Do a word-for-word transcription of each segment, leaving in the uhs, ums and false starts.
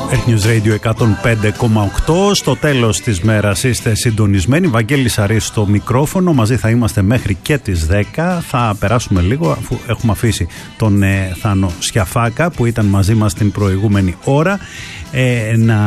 News Radio εκατόν πέντε κόμμα οκτώ. Στο τέλος της μέρας είστε συντονισμένοι. Βαγγέλης Αρής στο μικρόφωνο. Μαζί θα είμαστε μέχρι και τις δέκα. Θα περάσουμε λίγο, αφού έχουμε αφήσει τον ε, Θάνο Σιαφάκα που ήταν μαζί μας την προηγούμενη ώρα, ε, να,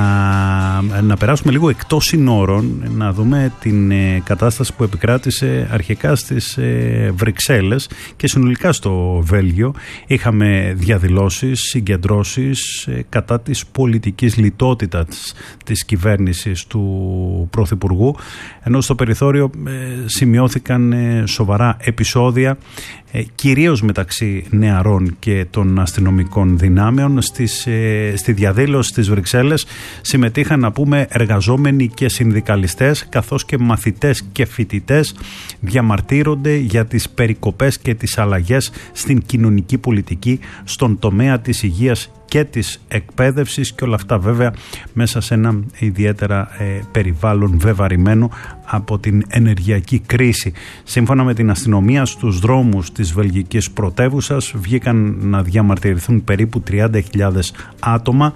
να περάσουμε λίγο εκτός συνόρων, να δούμε την ε, κατάσταση που επικράτησε αρχικά στις ε, Βρυξέλλες και συνολικά στο Βέλγιο. Είχαμε διαδηλώσεις, συγκεντρώσεις ε, κατά της πολιτικής λιτότητας της κυβέρνησης του Πρωθυπουργού, ενώ στο περιθώριο ε, σημειώθηκαν ε, σοβαρά επεισόδια ε, κυρίως μεταξύ νεαρών και των αστυνομικών δυνάμεων. Στις, ε, στη διαδήλωση στις Βρυξέλλες συμμετείχαν, να πούμε, εργαζόμενοι και συνδικαλιστές, καθώς και μαθητές και φοιτητές διαμαρτύρονται για τις περικοπές και τις αλλαγές στην κοινωνική πολιτική, στον τομέα της υγείας και της εκπαίδευσης, και όλα αυτά βέβαια μέσα σε ένα ιδιαίτερα ε, περιβάλλον βεβαρημένο από την ενεργειακή κρίση. Σύμφωνα με την αστυνομία, στους δρόμους της βελγικής πρωτεύουσας βγήκαν να διαμαρτυρηθούν περίπου τριάντα χιλιάδες άτομα.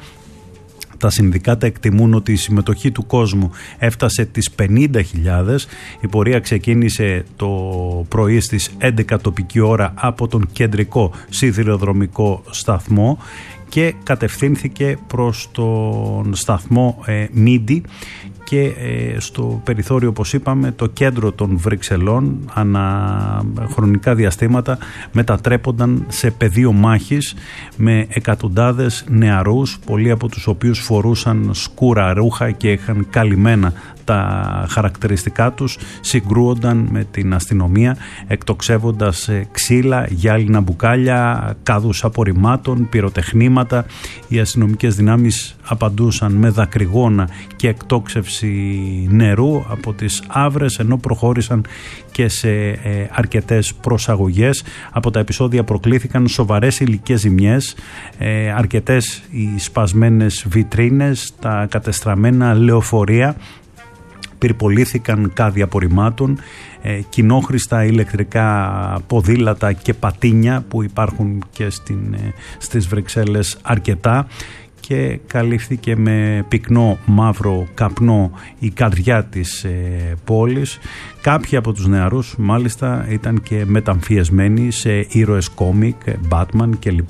Τα συνδικάτα εκτιμούν ότι η συμμετοχή του κόσμου έφτασε τις πενήντα χιλιάδες. Η πορεία ξεκίνησε το πρωί στις έντεκα τοπική ώρα από τον κεντρικό σιδηροδρομικό σταθμό και κατευθύνθηκε προς τον σταθμό ε, Μίντι, και ε, στο περιθώριο, όπως είπαμε, το κέντρο των Βρυξελών ανά χρονικά διαστήματα μετατρέπονταν σε πεδίο μάχης με εκατοντάδες νεαρούς, πολλοί από τους οποίους φορούσαν σκούρα ρούχα και είχαν καλυμμένα τα χαρακτηριστικά τους, συγκρούονταν με την αστυνομία εκτοξεύοντας ξύλα, γυάλινα μπουκάλια, κάδους απορριμμάτων, πυροτεχνήματα. Οι αστυνομικές δυνάμεις απαντούσαν με δακρυγόνα και εκτόξευση νερού από τις άβρες, ενώ προχώρησαν και σε ε, αρκετές προσαγωγές. Από τα επεισόδια προκλήθηκαν σοβαρές υλικές ζημιές, ε, αρκετές οι σπασμένες βιτρίνες, τα κατεστραμμένα λεωφορεία, πυρπολήθηκαν κάδια απορριμμάτων, ε, κοινόχρηστα ηλεκτρικά ποδήλατα και πατίνια που υπάρχουν και στην, ε, στις Βρυξέλλες αρκετά, και καλύφθηκε με πυκνό μαύρο καπνό η καρδιά της ε, πόλης. Κάποιοι από τους νεαρούς μάλιστα ήταν και μεταμφιεσμένοι σε ήρωες κόμικ, Batman κλπ.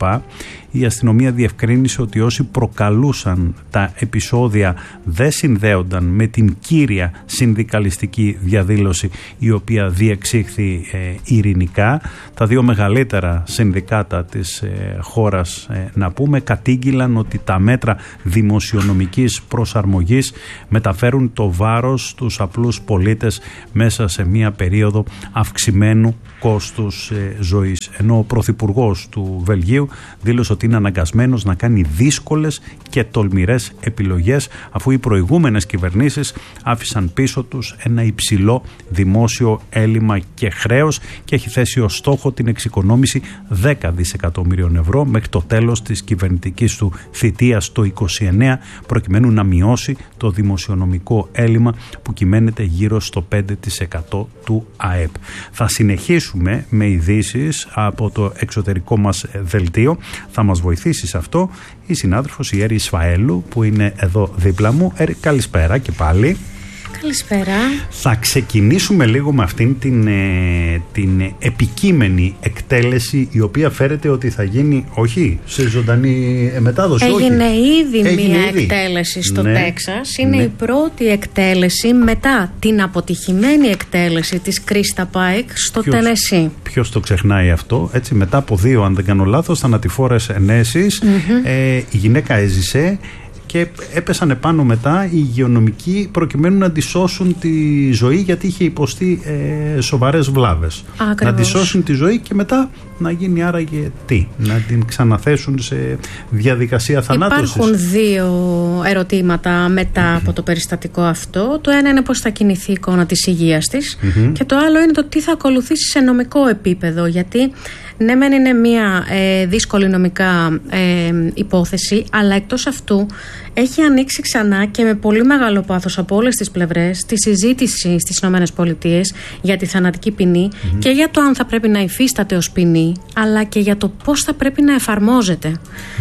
Η αστυνομία διευκρίνησε ότι όσοι προκαλούσαν τα επεισόδια δεν συνδέονταν με την κύρια συνδικαλιστική διαδήλωση, η οποία διεξήχθη ε, ειρηνικά. Τα δύο μεγαλύτερα συνδικάτα της ε, χώρας, ε, να πούμε, κατήγγυλαν ότι τα μέτρα δημοσιονομικής προσαρμογής μεταφέρουν το βάρος στους απλούς πολίτες μέσα σε μια περίοδο αυξημένου κόστους ε, ζωής. Ενώ ο Πρωθυπουργός του Βελγίου δήλωσε ότι είναι αναγκασμένος να κάνει δύσκολες και τολμηρές επιλογές, αφού οι προηγούμενες κυβερνήσεις άφησαν πίσω τους ένα υψηλό δημόσιο έλλειμμα και χρέος, και έχει θέσει ως στόχο την εξοικονόμηση δέκα δισεκατομμυρίων ευρώ μέχρι το τέλος της κυβερνητικής του θητείας το είκοσι εννέα, προκειμένου να μειώσει το δημοσιονομικό έλλειμμα που κυμαίνεται γύρω στο πέντε τοις εκατό του ΑΕΠ. Θα συνεχίσουμε με ειδήσεις από το εξωτερικό μας δελτίο. Θα μας βοηθήσει σε αυτό η συνάδελφος η Έρη Σφαέλου, που είναι εδώ δίπλα μου. Έρη, καλησπέρα και πάλι. Καλησπέρα. Θα ξεκινήσουμε λίγο με αυτήν την, ε, την επικείμενη εκτέλεση, η οποία φέρεται ότι θα γίνει, όχι σε ζωντανή μετάδοση. Έγινε όχι. ήδη Έγινε μία ήδη. εκτέλεση στο ναι. Τέξας. Είναι ναι. η πρώτη εκτέλεση μετά την αποτυχημένη εκτέλεση της Κρίστα Πάικ στο ποιος, Τενεσί. Ποιος το ξεχνάει αυτό, έτσι, μετά από δύο, αν δεν κάνω λάθος, θανατηφόρες ενέσεις, mm-hmm. ε, η γυναίκα έζησε και έπεσαν επάνω μετά οι υγειονομικοί προκειμένου να τη σώσουν τη ζωή, γιατί είχε υποστεί ε, σοβαρές βλάβες. Ακριβώς. Να τη σώσουν τη ζωή και μετά να γίνει άραγε τι, να την ξαναθέσουν σε διαδικασία θανάτωσης. Υπάρχουν δύο ερωτήματα μετά από το περιστατικό αυτό. Το ένα είναι πώς θα κινηθεί η εικόνα της υγείας της, mm-hmm. και το άλλο είναι το τι θα ακολουθήσει σε νομικό επίπεδο, γιατί ναι μεν είναι μια ε, δύσκολη νομικά ε, υπόθεση, αλλά εκτός αυτού έχει ανοίξει ξανά και με πολύ μεγάλο πάθος από όλες τις πλευρές τη συζήτηση στις ΗΠΑ για τη θανατική ποινή, mm-hmm. και για το αν θα πρέπει να υφίσταται ως ποινή, αλλά και για το πώς θα πρέπει να εφαρμόζεται. Mm-hmm.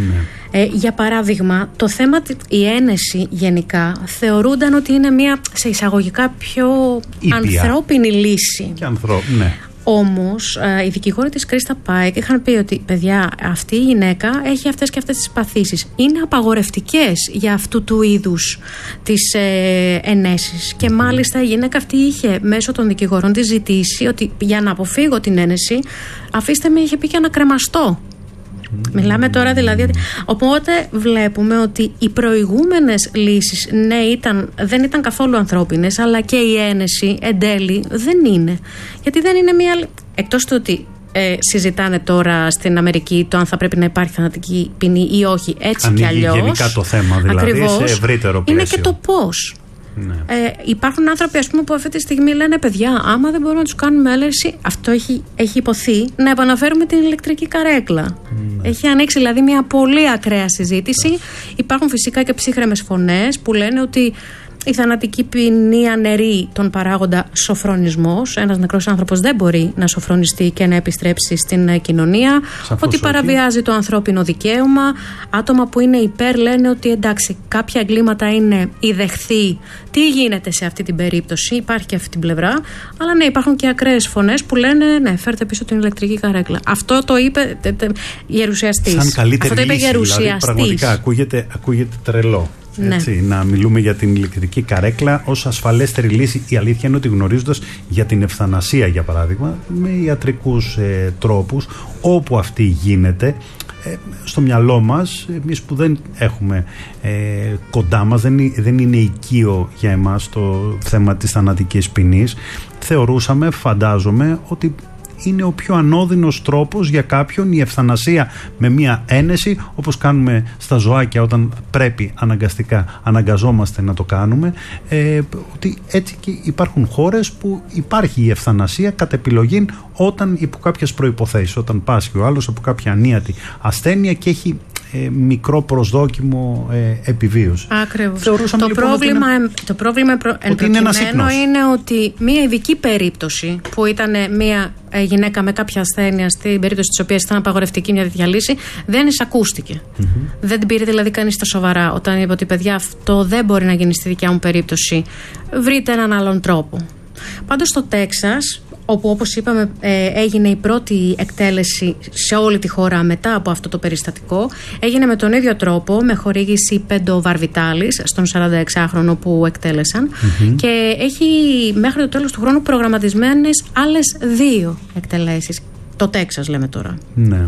Ε, για παράδειγμα, το θέμα, η ένεση γενικά θεωρούνταν ότι είναι μια σε εισαγωγικά πιο ήπια, ανθρώπινη λύση. Και ανθρω... ναι. Όμως οι δικηγόροι της Κρίστα Πάικ είχαν πει ότι παιδιά, αυτή η γυναίκα έχει αυτές και αυτές τις παθήσεις. Είναι απαγορευτικές για αυτού του είδους τις ε, ενέσεις. Και μάλιστα η γυναίκα αυτή είχε μέσω των δικηγόρων της ζητήσει ότι για να αποφύγω την ένεση, αφήστε με, είχε πει, και να κρεμαστώ. Mm. Μιλάμε τώρα δηλαδή. Οπότε βλέπουμε ότι οι προηγούμενες λύσεις, ναι, ήταν, δεν ήταν καθόλου ανθρώπινες, αλλά και η ένεση εν τέλει δεν είναι. Γιατί δεν είναι μία. Εκτός του ότι ε, συζητάνε τώρα στην Αμερική το αν θα πρέπει να υπάρχει θανατική ποινή ή όχι, έτσι ανοίγει κι αλλιώς. Γενικά το θέμα, δηλαδή, ακριβώς, σε ευρύτερο πλαίσιο. Είναι και το πώς. Ναι. Ε, υπάρχουν άνθρωποι, ας πούμε, που αυτή τη στιγμή λένε παιδιά, άμα δεν μπορούμε να τους κάνουμε έλευση, αυτό έχει, έχει υποθεί, να επαναφέρουμε την ηλεκτρική καρέκλα. Ναι. Έχει ανοίξει δηλαδή μια πολύ ακραία συζήτηση. Ναι. Υπάρχουν φυσικά και ψύχρεμες φωνές που λένε ότι η θανατική ποινή αναιρεί τον παράγοντα σοφρονισμός. Ένας νεκρός άνθρωπος δεν μπορεί να σοφρονιστεί και να επιστρέψει στην κοινωνία. Σαφώς ότι παραβιάζει όχι. το ανθρώπινο δικαίωμα. Άτομα που είναι υπέρ λένε ότι εντάξει, κάποια εγκλήματα είναι η δεχθή. Τι γίνεται σε αυτή την περίπτωση, υπάρχει και αυτή την πλευρά. Αλλά ναι, υπάρχουν και ακραίες φωνές που λένε ναι, φέρτε πίσω την ηλεκτρική καρέκλα. Αυτό το είπε γερουσιαστής. Σαν καλύτερη Αυτό το είπε λύση, γερουσιαστής. Δηλαδή, πραγματικά ακούγεται, ακούγεται τρελό. Έτσι, ναι. Να μιλούμε για την ηλεκτρική καρέκλα ως ασφαλέστερη λύση. Η αλήθεια είναι ότι γνωρίζοντας για την ευθανασία, για παράδειγμα, με ιατρικούς ε, τρόπους, όπου αυτή γίνεται, ε, στο μυαλό μας, εμείς που δεν έχουμε ε, κοντά μας, δεν, δεν είναι οικείο για εμάς το θέμα της θανατικής ποινής, θεωρούσαμε, φαντάζομαι, ότι είναι ο πιο ανώδυνος τρόπος για κάποιον η ευθανασία με μία ένεση, όπως κάνουμε στα ζωάκια όταν πρέπει αναγκαστικά, αναγκαζόμαστε να το κάνουμε, ε, ότι έτσι και υπάρχουν χώρες που υπάρχει η ευθανασία κατ' επιλογή όταν υπό κάποιες προϋποθέσεις, όταν πάσχει ο άλλος από κάποια ανίατη ασθένεια και έχει ε, μικρό προσδόκιμο ε, επιβίωση. Ακριβώς. Το, λοιπόν πρόβλημα, είναι, το πρόβλημα προ, ότι είναι, είναι ότι μία ειδική περίπτωση που ήταν μία γυναίκα με κάποια ασθένεια, στην περίπτωση της οποίας ήταν απαγορευτική μια τέτοια λύση, δεν εισακούστηκε. Mm-hmm. Δεν την πήρε δηλαδή κανείς στα σοβαρά όταν είπε ότι παιδιά, αυτό δεν μπορεί να γίνει στη δικιά μου περίπτωση. Βρείτε έναν άλλον τρόπο. Πάντως στο Τέξας, όπου όπως είπαμε ε, έγινε η πρώτη εκτέλεση σε όλη τη χώρα μετά από αυτό το περιστατικό, έγινε με τον ίδιο τρόπο, με χορήγηση πεντοβαρβιτάλης στον σαρανταεξάχρονο που εκτέλεσαν, mm-hmm. και έχει μέχρι το τέλος του χρόνου προγραμματισμένες άλλες δύο εκτελέσεις. Το Τέξας λέμε τώρα. Ναι.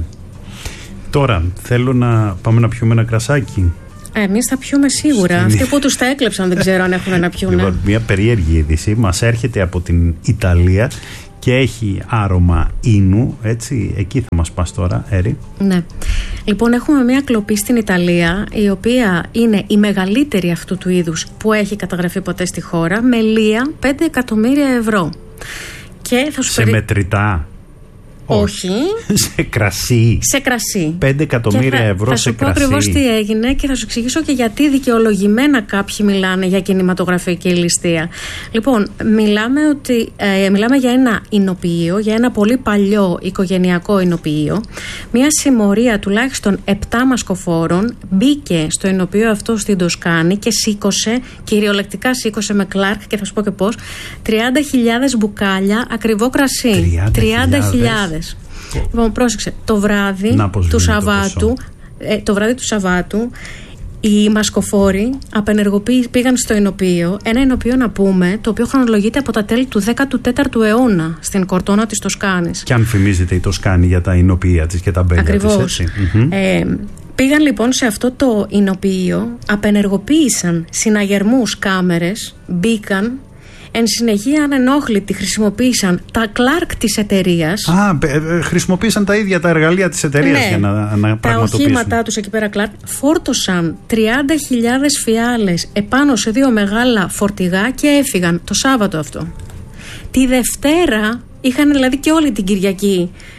Τώρα θέλω να πάμε να πιούμε ένα κρασάκι. Εμείς θα πιούμε σίγουρα. Αυτοί που τους τα έκλεψαν δεν ξέρω αν έχουν να πιούν. Λοιπόν, μια περίεργη είδηση μας έρχεται από την Ιταλία και έχει άρωμα ίνου, έτσι, εκεί θα μας πας τώρα, Έρη. Ναι. Λοιπόν, έχουμε μια κλοπή στην Ιταλία, η οποία είναι η μεγαλύτερη αυτού του είδους που έχει καταγραφεί ποτέ στη χώρα, με λία πέντε εκατομμύρια ευρώ. Και θα σου σε περί... μετρητά. Όχι. Σε κρασί. Σε κρασί. πέντε εκατομμύρια ευρώ σε κρασί. Θα σου πω ακριβώς τι έγινε και θα σου εξηγήσω και γιατί δικαιολογημένα κάποιοι μιλάνε για κινηματογραφική ληστεία. Λοιπόν, μιλάμε, ότι, ε, μιλάμε για ένα εινοποιείο, για ένα πολύ παλιό οικογενειακό εινοποιείο. Μια συμμορία τουλάχιστον επτά μασκοφόρων μπήκε στο εινοποιείο αυτό στην Τοσκάνη και σήκωσε, κυριολεκτικά σήκωσε με κλάρκ, και θα σου πω και πώς, τριάντα χιλιάδες μπουκάλια ακριβό κρασί. τριάντα χιλιάδες. Λοιπόν, πρόσεξε, το βράδυ του Σαββάτου, ε, το βράδυ του Σαββάτου, οι μασκοφόροι πήγαν στο εινοποιείο, ένα εινοποιείο να πούμε, το οποίο χρονολογείται από τα τέλη του δέκατου τέταρτου αιώνα στην Κορτόνα της Τοσκάνης. Και αν φημίζεται η Τοσκάνη για τα εινοποιεία της και τα μπέλια της, έτσι. Ακριβώς. Ε, πήγαν λοιπόν σε αυτό το εινοποιείο, απενεργοποίησαν συναγερμούς, κάμερες, μπήκαν. Εν συνεχεία, ανενόχλητοι, χρησιμοποίησαν τα κλάρκ της εταιρείας. Α, χρησιμοποίησαν τα ίδια τα εργαλεία της εταιρείας, ναι, για να, να πραγματοποιήσουν. Τα οχήματά τους εκεί πέρα κλάρκ. Φόρτωσαν τριάντα χιλιάδες φιάλες επάνω σε δύο μεγάλα φορτηγά και έφυγαν το Σάββατο αυτό. Τη Δευτέρα είχαν δηλαδή και όλη την Κυριακή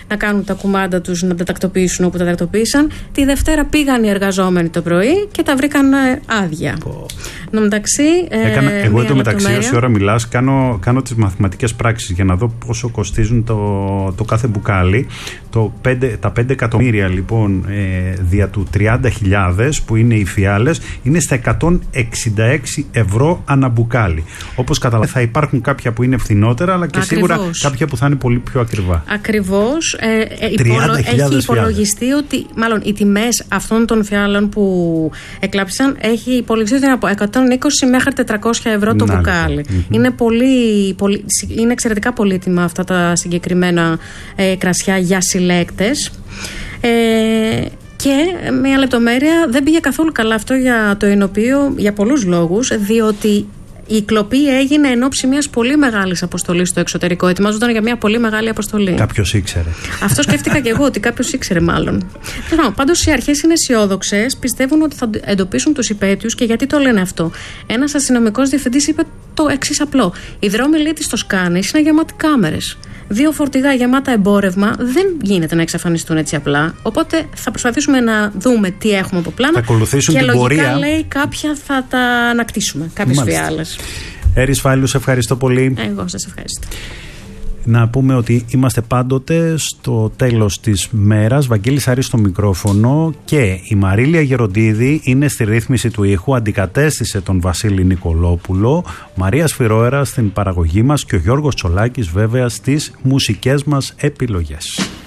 να κάνουν τα κουμάντα τους, να τα τακτοποιήσουν όπου τα τακτοποίησαν. Τη Δευτέρα πήγαν οι εργαζόμενοι το πρωί και τα βρήκαν άδεια. Oh. Εν τω μεταξύ, Έκανα, ε, εγώ το μεταξύ, όση ώρα μιλάς, κάνω, κάνω τις μαθηματικές πράξεις για να δω πόσο κοστίζουν το, το κάθε μπουκάλι. Το πέντε, τα πέντε εκατομμύρια λοιπόν ε, δια του τριάντα χιλιάδες που είναι οι φιάλες είναι στα εκατόν εξήντα έξι ευρώ ανά μπουκάλι. Όπως καταλαβαίνετε, θα υπάρχουν κάποια που είναι φθηνότερα, αλλά και Ακριβώς. σίγουρα κάποια που θα είναι πολύ πιο ακριβά. Ακριβώς. Ε, ε, υπολο, έχει υπολογιστεί φιάλες. Ότι μάλλον οι τιμές αυτών των φιάλων που εκλάψαν έχει υπολογιστεί ότι είναι από εκατόν είκοσι μέχρι τετρακόσια ευρώ το Να, μπουκάλι. Mm-hmm. Είναι, πολύ, πολύ, είναι εξαιρετικά πολύτιμα αυτά τα συγκεκριμένα ε, κρασιά για συλλέκτες. Ε, και μια λεπτομέρεια, δεν πήγε καθόλου καλά αυτό για το Εινοποιείο για πολλούς λόγους, διότι η κλοπή έγινε εν ώψη μιας πολύ μεγάλης αποστολής στο εξωτερικό. Ετοιμάζονταν για μια πολύ μεγάλη αποστολή. Κάποιος ήξερε. Αυτό σκέφτηκα και εγώ, ότι κάποιος ήξερε μάλλον. Πάντως οι αρχές είναι αισιόδοξες, πιστεύουν ότι θα εντοπίσουν τους υπαίτιους. Και γιατί το λένε αυτό? Ένας αστυνομικός διευθυντής είπε το εξής απλό: οι δρόμοι, λέει, της Τοσκάνης είναι γεμάτοι κάμερες. Δύο φορτηγά γεμάτα εμπόρευμα δεν γίνεται να εξαφανιστούν έτσι απλά. Οπότε θα προσπαθήσουμε να δούμε τι έχουμε από πλάνα. Θα ακολουθήσουν και την λογικά, πορεία. λέει, κάποια θα τα ανακτήσουμε. Κάποιες φιάλες. Έρης Φάιλου, σε ευχαριστώ πολύ. Εγώ σας ευχαριστώ. Να πούμε ότι είμαστε πάντοτε στο τέλος της μέρας. Βαγγέλης Άρης στο μικρόφωνο και η Μαρίλια Γεροντίδη είναι στη ρύθμιση του ήχου. Αντικατέστησε τον Βασίλη Νικολόπουλο. Μαρία Σφυρόερα στην παραγωγή μας και ο Γιώργος Τσολάκης βέβαια στις μουσικές μας επιλογές.